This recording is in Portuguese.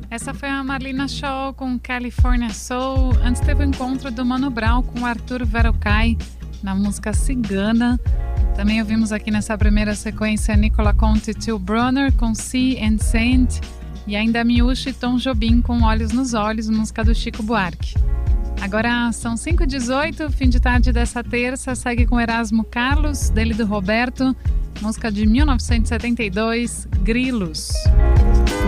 Essa foi a Marlena Shaw com California Soul. Antes teve o encontro do Mano Brown com o Arthur Verocai na música Cigana. Também ouvimos aqui nessa primeira sequência Nicola Conte e Till Brunner com Sea and Sand. E ainda Miúcha e Tom Jobim com Olhos nos Olhos, música do Chico Buarque. Agora são 5h18, fim de tarde dessa terça. Segue com Erasmo Carlos, dele do Roberto, música de 1972, Grilos.